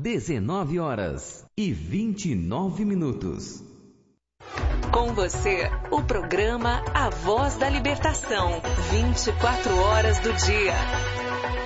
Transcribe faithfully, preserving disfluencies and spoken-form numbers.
dezenove horas e vinte e nove minutos. Com você, o programa A Voz da Libertação, vinte e quatro horas do dia.